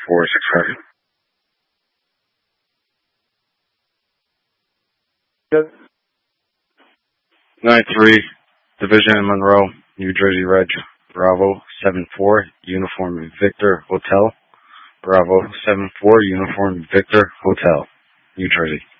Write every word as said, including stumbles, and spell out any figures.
four six five. Good. nine three, Division in Monroe, New Jersey Reg. Bravo seven four, Uniform Victor Hotel. Bravo seven four, Uniform Victor Hotel, New Jersey.